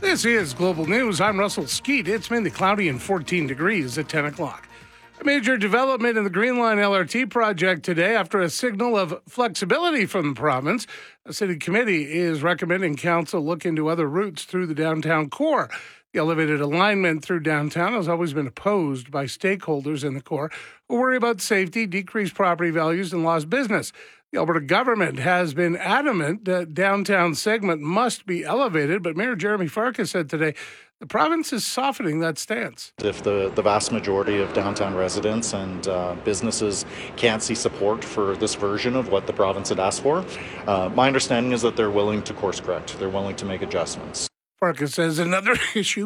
This is Global News. I'm Russell Skeet. It's mainly cloudy and 14 degrees at 10 o'clock. A major development in the Green Line LRT project today after a signal of flexibility from the province. A city committee is recommending council look into other routes through the downtown core. The elevated alignment through downtown has always been opposed by stakeholders in the core who worry about safety, decreased property values, and lost business. The Alberta government has been adamant that downtown segment must be elevated, but Mayor Jeremy Farkas said today the province is softening that stance. If the vast majority of downtown residents and businesses can't see support for this version of what the province had asked for, my understanding is that they're willing to course correct. They're willing to make adjustments. Farkas says another issue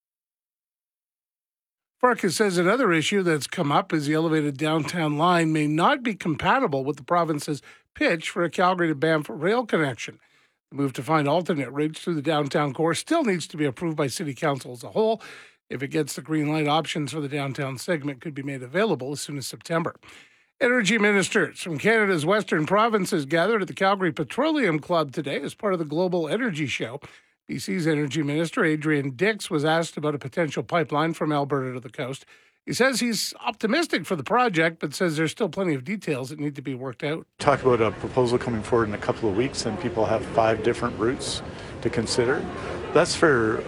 that's come up is the elevated downtown line may not be compatible with the province's pitch for a Calgary to Banff rail connection. The move to find alternate routes through the downtown core still needs to be approved by City Council as a whole. If it gets the green light, options for the downtown segment could be made available as soon as September. Energy ministers from Canada's western provinces gathered at the Calgary Petroleum Club today as part of the Global Energy Show. BC's Energy Minister Adrian Dix was asked about a potential pipeline from Alberta to the coast. He says he's optimistic for the project, but says there's still plenty of details that need to be worked out. Talk about a proposal coming forward in a couple of weeks, and people have 5 different routes to consider. That's fair.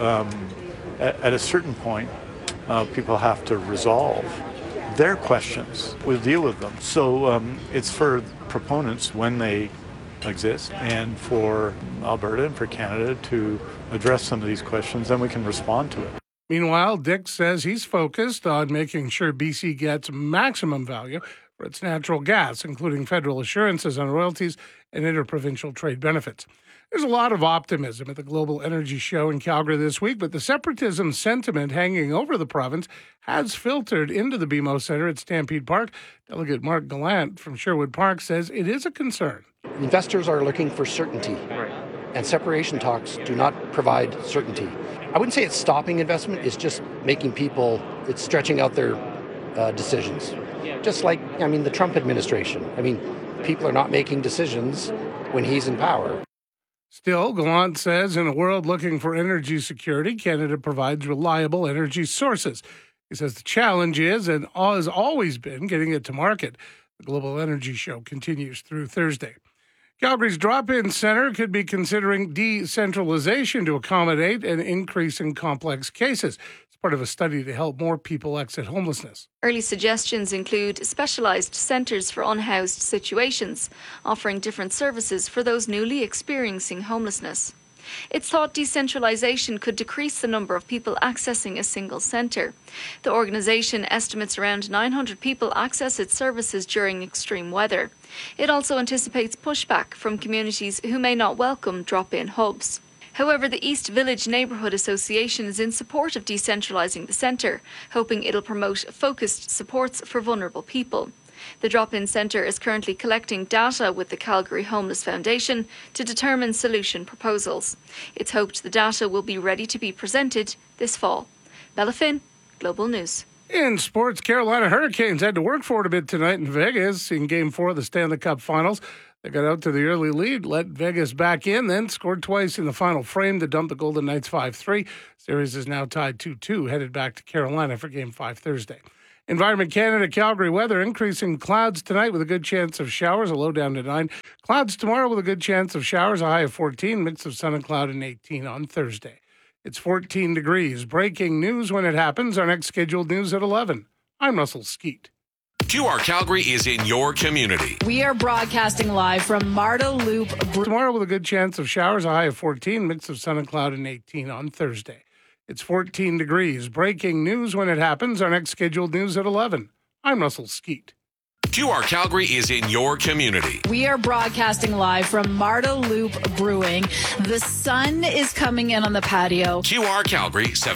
At a certain point, people have to resolve their questions. We'll deal with them. So it's for proponents when they exist, and for Alberta and for Canada to address some of these questions, then we can respond to it. Meanwhile, Dix says he's focused on making sure BC gets maximum value for its natural gas, including federal assurances on royalties and interprovincial trade benefits. There's a lot of optimism at the Global Energy Show in Calgary this week, but the separatism sentiment hanging over the province has filtered into the BMO Centre at Stampede Park. Delegate Mark Gallant from Sherwood Park says it is a concern. Investors are looking for certainty, and separation talks do not provide certainty. I wouldn't say it's stopping investment, it's just making people, it's stretching out their decisions. Just like, the Trump administration. People are not making decisions when he's in power. Still, Gallant says in a world looking for energy security, Canada provides reliable energy sources. He says the challenge is, and has always been, getting it to market. The Global Energy Show continues through Thursday. Calgary's drop-in centre could be considering decentralization to accommodate an increase in complex cases. It's part of a study to help more people exit homelessness. Early suggestions include specialised centres for unhoused situations, offering different services for those newly experiencing homelessness. It's thought decentralisation could decrease the number of people accessing a single centre. The organisation estimates around 900 people access its services during extreme weather. It also anticipates pushback from communities who may not welcome drop-in hubs. However, the East Village Neighbourhood Association is in support of decentralising the centre, hoping it'll promote focused supports for vulnerable people. The drop-in centre is currently collecting data with the Calgary Homeless Foundation to determine solution proposals. It's hoped the data will be ready to be presented this fall. Bella Finn, Global News. In sports, Carolina Hurricanes had to work for it a bit tonight in Vegas in Game 4 of the Stanley Cup Finals. They got out to the early lead, let Vegas back in, then scored twice in the final frame to dump the Golden Knights 5-3. Series is now tied 2-2, headed back to Carolina for Game 5 Thursday. Environment Canada, Calgary weather, increasing clouds tonight with a good chance of showers, a low down to 9. Clouds tomorrow with a good chance of showers, a high of 14, mix of sun and cloud, and 18 on Thursday. It's 14 degrees. Breaking news when it happens. Our next scheduled news at 11. I'm Russell Skeet. QR Calgary is in your community. We are broadcasting live from Marda Loop. Tomorrow with a good chance of showers, a high of 14, mix of sun and cloud, and 18 on Thursday. It's 14 degrees. Breaking news when it happens. Our next scheduled news at 11. I'm Russell Skeet. QR Calgary is in your community. We are broadcasting live from Marda Loop Brewing. The sun is coming in on the patio. QR Calgary,